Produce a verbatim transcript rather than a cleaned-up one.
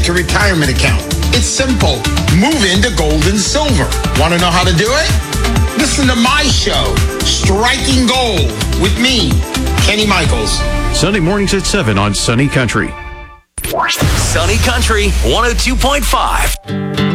to retirement account. It's simple. Move into gold and silver. Want to know how to do it? Listen to my show, Striking Gold, with me, Kenny Michaels. Sunday mornings at seven on Sunny Country. Sunny Country one oh two point five.